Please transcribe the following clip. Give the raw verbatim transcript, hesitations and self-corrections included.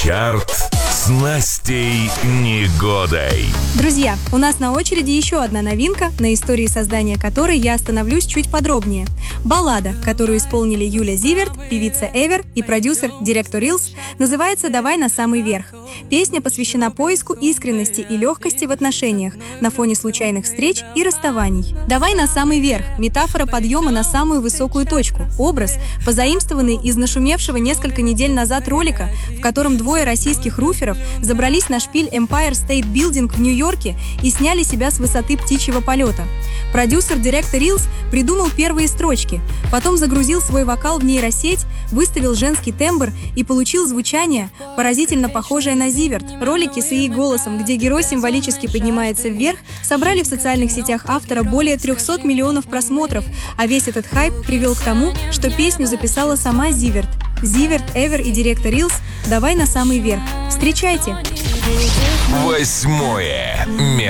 Чарт с Настей Негодой. Друзья, у нас на очереди еще одна новинка, на истории создания которой я остановлюсь чуть подробнее. Баллада, которую исполнили Юля Зиверт, певица Эвер и продюсер Director Reels, называется «Давай на самый верх». Песня посвящена поиску искренности и легкости в отношениях на фоне случайных встреч и расставаний. «Давай на самый верх» — метафора подъема на самую высокую точку, образ, позаимствованный из нашумевшего несколько недель назад ролика, в котором двое российских руферов забрались на шпиль Empire State Building в Нью-Йорке и сняли себя с высоты птичьего полета. Продюсер Director Reels придумал первые строчки, потом загрузил свой вокал в нейросеть, выставил женский тембр и получил звучание, поразительно похожее на Зиверт. Ролики с ее голосом, где герой символически поднимается вверх, собрали в социальных сетях автора более трехсот миллионов просмотров, а весь этот хайп привел к тому, что песню записала сама Зиверт. Зиверт, Эвер и Director Reels «Давай на самый верх». Встречайте! Восьмое место.